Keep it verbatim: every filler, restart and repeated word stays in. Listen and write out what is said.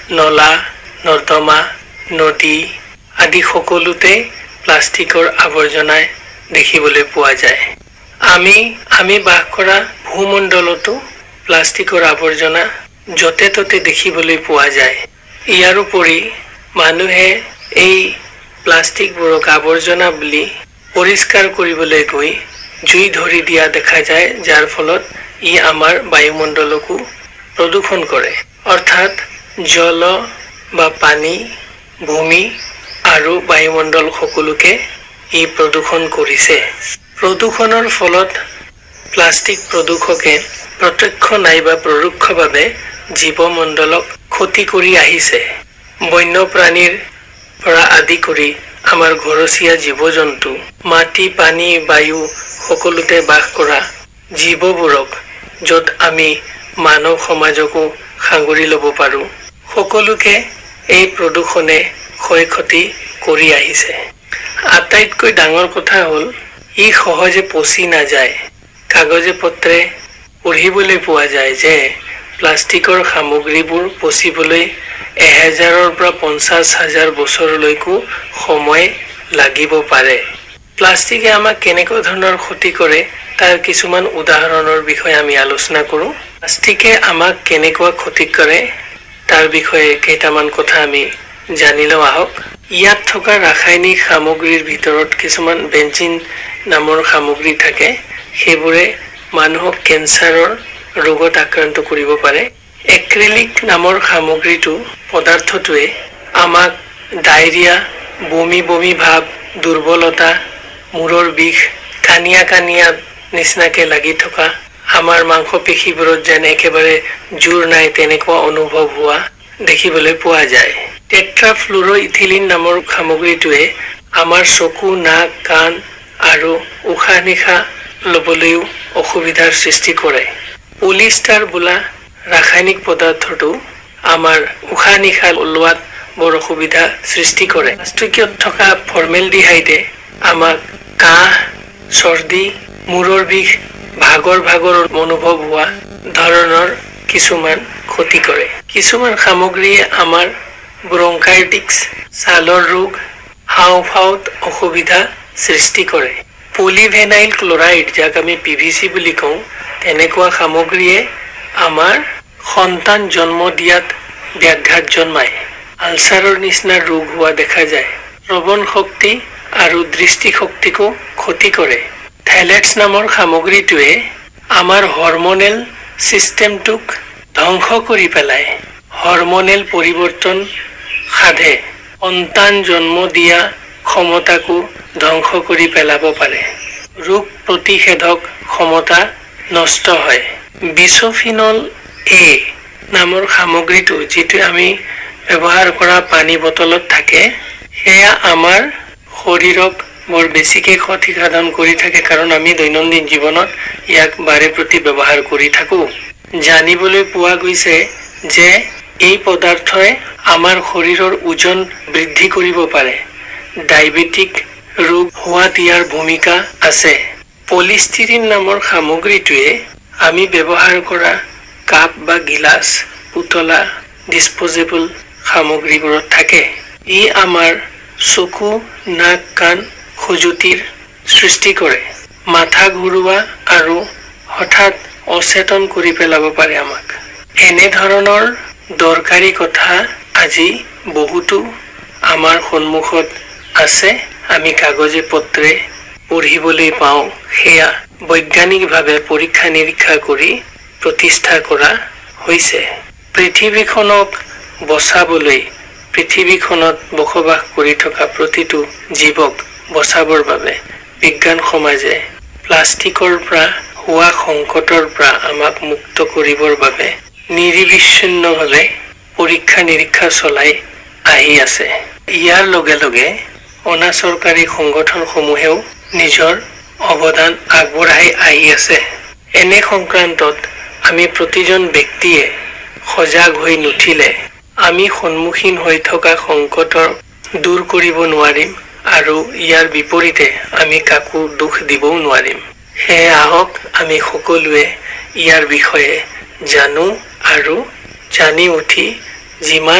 নলা নৰ্দমা নদী আদি সকলোতে প্লাষ্টিকৰ আৱৰ্জনা দেখিবলৈ পোৱা যায়। আমি আমি বাস কৰা ভূমণ্ডলতো প্লাষ্টিকৰ আৱৰ্জনা যতে ততে দেখিবলৈ পোৱা যায়। ইয়াৰ উপৰি মানুহে এই প্লাষ্টিকবোৰক আৱৰ্জনা বুলি পৰিষ্কাৰ কৰিবলৈ গৈ জুই ধৰি দিয়া দেখা যায়, যাৰ ফলত ই আমাৰ বায়ুমণ্ডলকো প্ৰদূষণ কৰে। অৰ্থাৎ জল বা পানী, ভূমি আৰু বায়ুমণ্ডল সকলোকে ই প্ৰদূষণ কৰিছে। প্ৰদূষণৰ ফলত প্লাষ্টিক প্ৰদূষকে প্ৰত্যক্ষ নাইবা পৰোক্ষভাৱে জীৱমণ্ডলক ক্ষতি কৰি আহিছে। বন্যপ্ৰাণীৰ পৰা আদি কৰি আমাৰ ঘৰচীয়া জীৱ-জন্তু, মাটি, পানী, বায়ু সকলোতে বাস কৰা জীৱবোৰক, য'ত আমি মানৱ সমাজকো সাঙুৰি ল'ব পাৰো, সকলোকে এই প্ৰদূষণে ক্ষয়ক্ষতি কৰি আহিছে। আটাইতকৈ ডাঙৰ কথা হ'ল ই সহজে পচি নাযায়। কাগজে পত্ৰে পঢ়িবলৈ পোৱা যায় যে প্লাষ্টিকৰ সামগ্ৰীবোৰ পচিবলৈ এহেজাৰৰ পৰা পঞ্চাছ হাজাৰ বছৰলৈকো সময় লাগিব পাৰে। প্লাষ্টিকে আমাক কেনেকুৱা ধৰণৰ ক্ষতি কৰে তাৰ কিছুমান উদাহৰণৰ বিষয়ে আমি আলোচনা কৰোঁ। প্লাষ্টিকে আমাক কেনেকুৱা ক্ষতি কৰে তাৰ বিষয়ে কেইটামান কথা আমি জানি লওঁ আহক। ইয়াত থকা ৰাসায়নিক সামগ্ৰীৰ ভিতৰত কিছুমান বেঞ্জিন নামৰ সামগ্ৰী থাকে। সেইবোৰে মানুহক কেঞ্চাৰৰ ৰোগত আক্ৰান্ত কৰিব পাৰে। এক্ৰিলিক নামৰ সামগ্ৰীটো পদাৰ্থটোৱে আমাক ডায়েৰিয়া, বমি বমি ভাৱ, দুৰ্বলতা, মূৰৰ বিষ, কানিয়া কানিয়া নিচিনাকে লাগি থকা, আমাৰ মাংস পেশীবোৰত যেন একেবাৰে জোৰ নাই তেনেকুৱা অনুভৱ হোৱা দেখিবলৈ পোৱা যায়। টেট্ৰাফ্লুৰ'ইথিলিন নামৰ সামগ্ৰীটোৱে আমাৰ চকু, নাক, কাণ আৰু উশাহ নিশাহ ল'বলৈও অসুবিধাৰ সৃষ্টি কৰে। পলিষ্টাৰ বোলা ৰাসায়নিক পদাৰ্থটো আমাৰ উশাহ নিশাহ লোৱাত বৰ অসুবিধা সৃষ্টি কৰে। প্লাষ্টিকত থকা ফৰ্মেলডিহাইডে আমাক কাহ, চৰ্দি, মূৰৰ বিষ, ভাগৰ ভাগৰ অনুভৱ হোৱা ধৰণৰ কিছুমান ক্ষতি কৰে। কিছুমান সামগ্ৰীয়ে আমাৰ ব্ৰংকাইটিক্স, ছালৰ ৰোগ, হাওঁফাওঁত অসুবিধা সৃষ্টি কৰে। পলিভেনাইল ক্লৰাইড, যাক আমি পি ভি চি বুলি কওঁ, তেনেকুৱা সামগ্ৰীয়ে আমাৰ সন্তান জন্ম দিয়াত ব্যাঘাত জন্মায়। আলচাৰৰ নিচিনা ৰোগ হোৱা দেখা যায়। শ্ৰৱণ শক্তি আৰু দৃষ্টিশক্তিকো ক্ষতি কৰে। থেলেক্স নামৰ সামগ্ৰীটোৱে আমাৰ হৰমনেল চিষ্টেমটোক ধ্বংস কৰি পেলায়। হৰমনেল পৰিৱৰ্তন সাধে। সন্তান জন্ম দিয়া ক্ষমতাকো ধ্বংস কৰি পেলাব পাৰে। ৰোগ প্ৰতিষেধক ক্ষমতা নষ্ট হয়। বিছফিনল এ নামৰ সামগ্ৰীটো, যিটো আমি ব্যৱহাৰ কৰা পানী বটলত থাকে, সেয়া আমাৰ শৰীৰক বৰ বেছিকৈ ক্ষতি সাধন কৰি থাকে, কাৰণ আমি দৈনন্দিন জীৱনত ইয়াক বাৰে প্ৰতি ব্যৱহাৰ কৰি থাকোঁ। জানিবলৈ পোৱা গৈছে যে এই পদাৰ্থই আমাৰ শৰীৰৰ ওজন বৃদ্ধি কৰিব পাৰে। ডায়েবেটিক ৰোগ হোৱাত ইয়াৰ ভূমিকা আছে। পলিষ্টিৰিন নামৰ সামগ্ৰীটোৱে আমি ব্যৱহাৰ কৰা কাপ বা গিলাচ, পুতলা, ডিছপ'জেবল সামগ্ৰীবোৰত থাকে। ই আমাৰ চকু, নাক, কাণ খজুতিৰ সৃষ্টি কৰে। মাথা ঘূৰোৱা আৰু হঠাৎ অচেতন কৰি পেলাব পাৰে আমাক। এনেধৰণৰ দৰকাৰী কথা আজি বহুতো আমাৰ সন্মুখত আছে। আমি কাগজে পত্ৰে পঢ়িবলৈ পাওঁ। সেয়া বৈজ্ঞানিকভাৱে পৰীক্ষা নিৰীক্ষা কৰি প্ৰতিষ্ঠা কৰা হৈছে। পৃথিৱীখনক বচাবলৈ, পৃথিৱীখনত বসবাস কৰি থকা প্ৰতিটো জীৱক বচাবৰ বাবে বিজ্ঞান সমাজে প্লাষ্টিকৰ পৰা হোৱা সংকটৰ পৰা আমাক মুক্ত কৰিবৰ বাবে নিৰবিচ্ছিন্নভাৱে পৰীক্ষা নিৰীক্ষা চলাই আহি আছে। ইয়াৰ লগে লগে অনাচৰকাৰী সংগঠনসমূহেও নিজৰ অৱদান আগবঢ়াই আহি আছে। এনে সংক্ৰান্তত আমি প্ৰতিজন ব্যক্তিয়ে সজাগ হৈ নুঠিলে আমি সন্মুখীন হৈ থকা সংকটৰ দূৰ কৰিব নোৱাৰিম আৰু ইয়াৰ বিপৰীতে আমি কাকো দুখ দিবও নোৱাৰিম। সেয়ে আহক আমি সকলোৱে ইয়াৰ বিষয়ে জানো আৰু জানি উঠি যিমান